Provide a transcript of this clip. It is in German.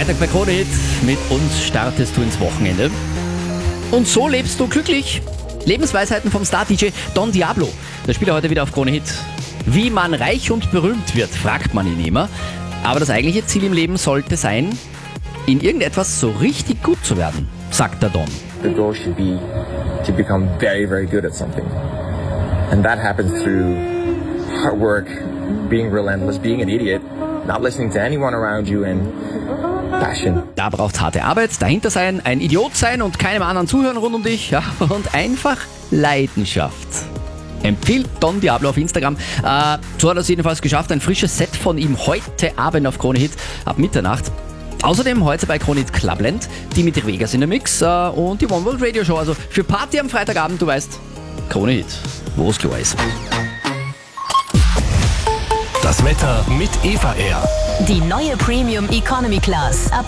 Freitag bei Krone Hit. Mit uns startest du ins Wochenende. Und so lebst du glücklich. Lebensweisheiten vom Star-DJ Don Diablo. Der spielt heute wieder auf Krone Hit. Wie man reich und berühmt wird, fragt man ihn immer. Aber das eigentliche Ziel im Leben sollte sein, in irgendetwas so richtig gut zu werden, sagt der Don. The goal should be to become very, very good at something. And that happens through hard work, being relentless, being an idiot, not listening to anyone around you and passion. Da braucht's harte Arbeit, dahinter sein, ein Idiot sein und keinem anderen zuhören rund um dich, ja, und einfach Leidenschaft. Empfiehlt Don Diablo auf Instagram. So hat er es jedenfalls geschafft. Ein frisches Set von ihm heute Abend auf Krone Hit ab Mitternacht. Außerdem heute bei Krone Hit Clubland, Dimitri Vegas in der Mix und die One World Radio Show. Also für Party am Freitagabend, du weißt, Krone Hit, wo es klar ist. Das Wetter mit Eva Air. Die neue Premium Economy Class. Ab